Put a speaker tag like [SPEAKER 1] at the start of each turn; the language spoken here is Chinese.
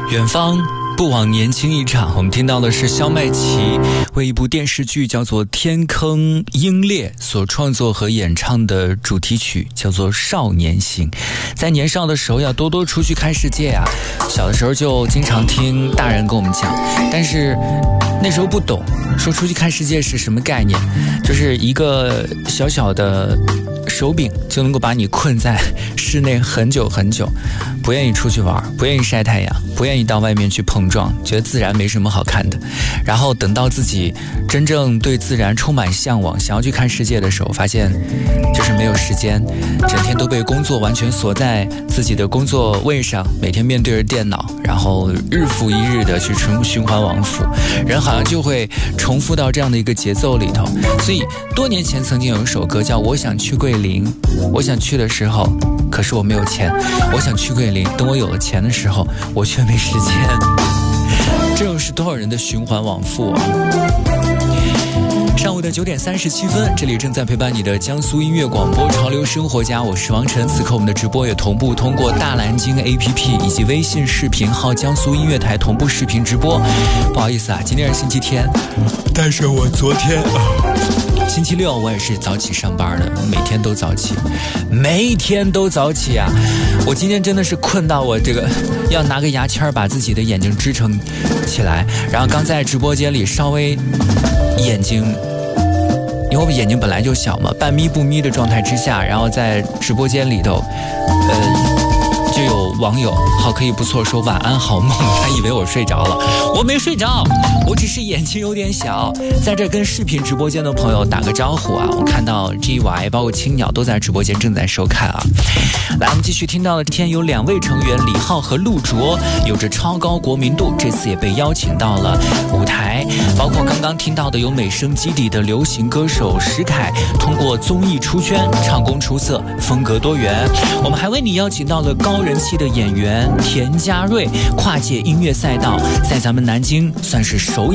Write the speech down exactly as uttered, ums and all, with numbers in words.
[SPEAKER 1] 远方不枉年轻一场，我们听到的是肖麦琪为一部电视剧叫做《天坑鹰猎》所创作和演唱的主题曲，叫做《少年行》。在年少的时候要多多出去看世界啊，小的时候就经常听大人跟我们讲，但是那时候不懂，说出去看世界是什么概念，就是一个小小的手柄就能够把你困在室内很久很久，不愿意出去玩，不愿意晒太阳，不愿意到外面去碰撞，觉得自然没什么好看的。然后等到自己真正对自然充满向往，想要去看世界的时候，发现就是没有时间，整天都被工作完全锁在自己的工作位上，每天面对着电脑，然后日复一日的去循环往复，人好像就会重复到这样的一个节奏里头。所以多年前曾经有一首歌叫《我想去桂林》，我想去的时候可是我没有钱，我想去桂林，等我有了钱的时候我却没时间。这又是多少人的循环往复啊。上午的九点三十七分，这里正在陪伴你的江苏音乐广播潮流生活家，我是王晨。此刻我们的直播也同步通过大蓝鲸 A P P 以及微信视频号江苏音乐台同步视频直播。不好意思啊，今天是星期天，但是我昨天、哦、星期六我也是早起上班的，每天都早起，每天都早起啊！我今天真的是困到我这个要拿个牙签把自己的眼睛支撑起来，然后刚在直播间里稍微眼睛，因为我眼睛本来就小嘛，半眯不眯的状态之下，然后在直播间里头，呃，就有网友好可以不错说晚安好梦，他以为我睡着了，我没睡着，我只是眼睛有点小。在这跟视频直播间的朋友打个招呼啊，我看到 G Y 包括青鸟都在直播间正在收看啊。来，我们继续听到的今天有两位成员李浩和陆卓，有着超高国民度，这次也被邀请到了舞台。包括刚刚听到的有美声基底的流行歌手石凯，通过综艺出圈，唱功出色，风格多元。我们还为你邀请到了高人气的演员田佳瑞，跨界音乐赛道在咱们南京算是首演。